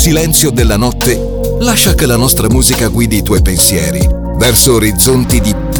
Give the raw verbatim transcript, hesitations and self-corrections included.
silenzio della notte, lascia che la nostra musica guidi i tuoi pensieri verso orizzonti di